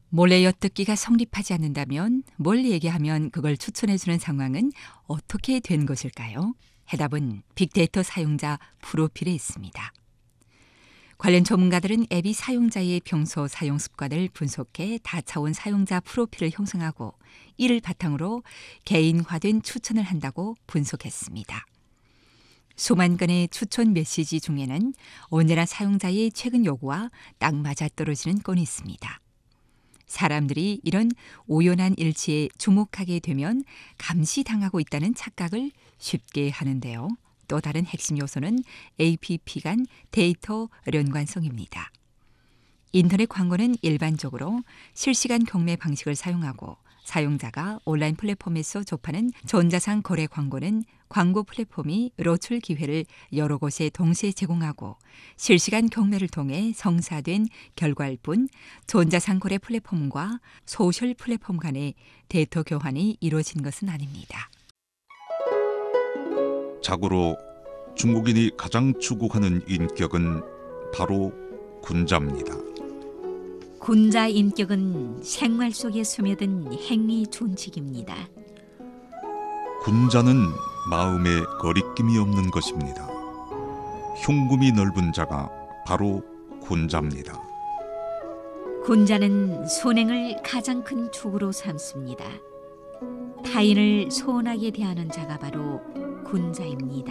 몰래 엿듣기가 성립하지 않는다면 뭘 얘기하면 그걸 추천해주는 상황은 어떻게 된 것일까요? 해답은 빅데이터 사용자 프로필에 있습니다. 관련 전문가들은 앱이 사용자의 평소 사용 습관을 분석해 다차원 사용자 프로필을 형성하고 이를 바탕으로 개인화된 추천을 한다고 분석했습니다. 수만 건의 추천 메시지 중에는 언제나 사용자의 최근 요구와 딱 맞아떨어지는 건이 있습니다. 사람들이 이런 우연한 일치에 주목하게 되면 감시당하고 있다는 착각을 쉽게 하는데요. 또 다른 핵심 요소는 APP 간 데이터 연관성입니다. 인터넷 광고는 일반적으로 실시간 경매 방식을 사용하고 사용자가 온라인 플랫폼에서 접하는 전자상 거래 광고는 광고 플랫폼이 노출 기회를 여러 곳에 동시에 제공하고 실시간 경매를 통해 성사된 결과일 뿐 전자상 거래 플랫폼과 소셜 플랫폼 간의 데이터 교환이 이루어진 것은 아닙니다. 자고로 중국인이 가장 추구하는 인격은 바로 군자입니다. 군자 인격은 생활 속에 스며든 행위 존칙입니다. 군자는 마음에 거리낌이 없는 것입니다. 흉금이 넓은 자가 바로 군자입니다. 군자는 선행을 가장 큰 축으로 삼습니다. 타인을 소원하게 대하는 자가 바로 군자입니다.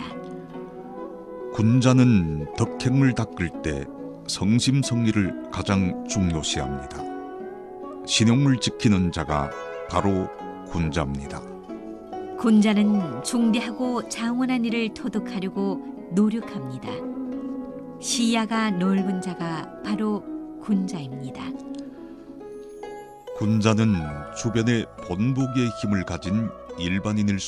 군자는 덕행을 닦을 때 성심성의를 가장 중요시합니다. 신용을 지키는 자가 바로 군자입니다. 군자는 중대하고 장원한 일을 터득하려고 노력합니다. 시야가 넓은 자가 바로 군자입니다. 군자는 주변에 본보기의 힘을 가진 일반인일